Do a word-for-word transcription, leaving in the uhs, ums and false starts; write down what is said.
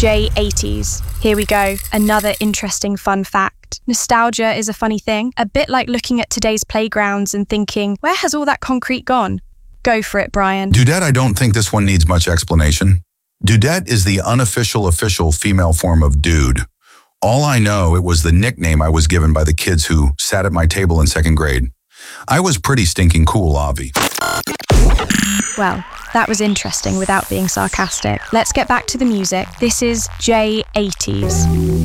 J eighties. Here we go, another interesting fun fact. Nostalgia is a funny thing, a bit like looking at today's playgrounds and thinking, where has all that concrete gone? Go for it, Brian. Dudette, I don't think this one needs much explanation. Dudette is the unofficial official female form of dude. All I know, it was the nickname I was given by the kids who sat at my table in second grade. I was pretty stinking cool, Avi. Well, that was interesting without being sarcastic. Let's get back to the music. This is J eighties.